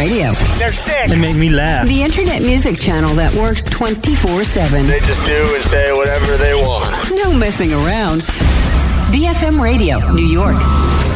Radio. They're sick. They make me laugh. The internet music channel that works 24/7. They just do and say whatever they want. No messing around. BFM Radio, New York.